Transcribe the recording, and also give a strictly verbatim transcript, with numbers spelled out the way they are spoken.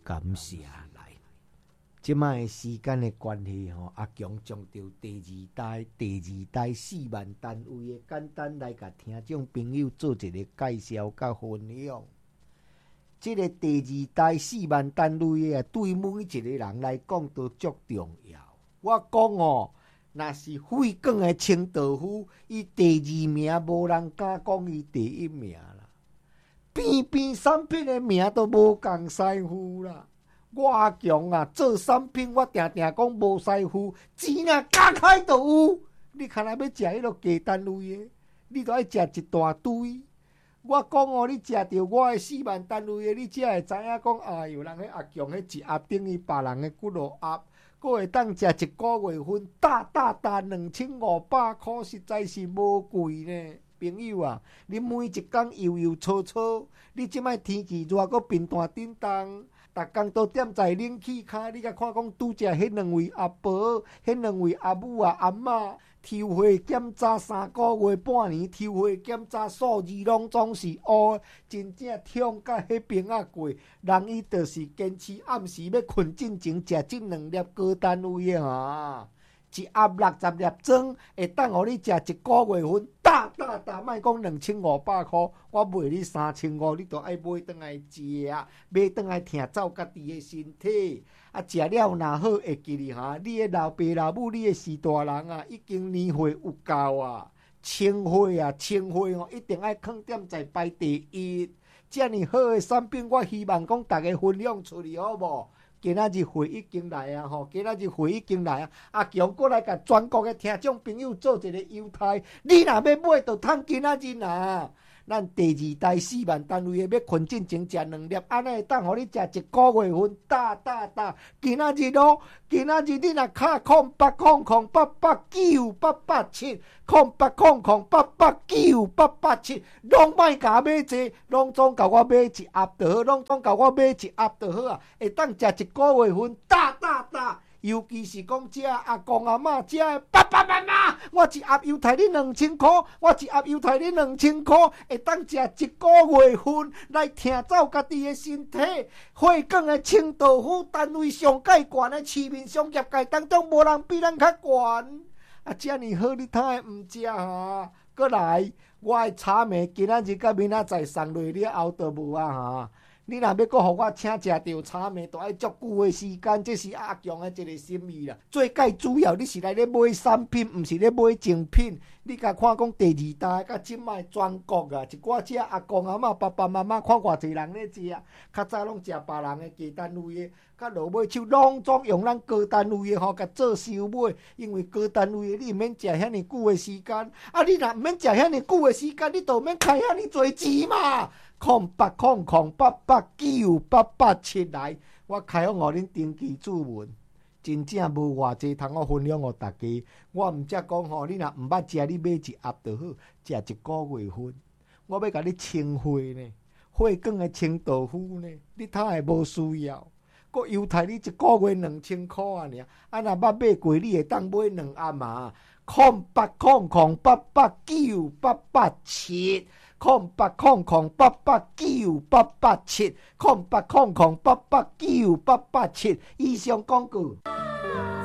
感谢来。即摆时间的关系吼，阿强将着第二代、第二代四万单位的简单来甲听众朋友做一个介绍甲分享。即、这个第二代四万单位的啊，对每一个人来讲都足重要。我讲哦，若是废梗的清道夫，伊第二名无人敢讲伊第一名啦。边边产品的名都无共师傅啦。我阿强啊，做产品我定定讲无师傅，钱若加开就有。你看若要食迄落鸡单位的，你都爱食一大堆。我讲哦，你食着我的四万单位的，你才会知影讲，哎哟，人迄阿强迄一盒等于别人的几落盒，佫会当食一个月份，大大大两千五百块，实在是无贵呢。朋友啊，你每一工悠悠搓搓，你即摆天气热，佫冰单叮当。逐工都踮在冷气骹，你甲看讲拄只迄两位阿婆、迄两位阿母啊、阿嬷，抽血检查三个月、半年，抽血检查数字拢总是乌，真正痛甲迄边啊过。人伊就是坚持暗时要困进前食即两粒高单位的哈。一盒六十粒装，会当互你食一个月份，大大大，莫讲两千五百箍，我卖你三千五，你都爱买转来食，买转来听走家己的身体。啊，食了若好，会记哩哈，你的老爸老母，你的四大人啊，已经年岁有够啊，清血啊，清血哦，一定爱放点在排第一。遮尔好的产品，我希望讲大家分享出去，好无？今仔日会已经来啊！吼，今仔日会已经来啊！阿强过来甲全国的听众朋友做一个优待，你若要买，就趁今仔日啊！咱第二代四万单位的要困进前食两粒，安尼会当互你食一个月份，大大大！今仔日咯，今仔日你若卡空八空空八八九八八七，空八空空八八九八八七，拢莫甲买济，拢总甲我买一盒就好，拢总甲我买一盒就好啊！会当食一个月份，大大大！尤其是讲遮阿公阿嬷遮的爸爸妈妈，我一盒犹太你两千块，我一盒犹太你两千块，会当食一个月份来听走家己的身体。血管的清道夫单位上界悬的市面商业界当中，无人比咱较悬。啊，遮尔好，你通会毋食哈？过来，我的茶糜今仔日甲明仔载送落了后就无啊哈。你若要搁互我请食着茶糜，就爱足久的时间，这是阿强的一个心意啦。最介主要，你是来咧买产品，毋是咧买精品。你甲看讲第二代，甲即卖全国啊，一寡遮阿公阿嬷、爸爸妈妈，看偌济人咧食，较早拢食别人的低单位的，甲落尾手拢总用咱高单位的吼，甲做收买。因为高单位的你毋免食遐尼久的时间，啊，你若毋免食遐尼久的时间，你就免开遐尼侪钱嘛。空八空空八八九八八七来，我开放互恁登记注文，真正无偌济通我分享互大家。我毋则讲吼，你若毋捌食，你买一盒就好，食一个月份。我要甲你清血呢，血管的清道夫呢，你通会无需要。佮犹太你一个月两千块啊尔，啊若捌买过，你会当买两盒嘛？空八空空八八九八八七。空八空空八八九八八七，空八空空八八九八八七，以上广告。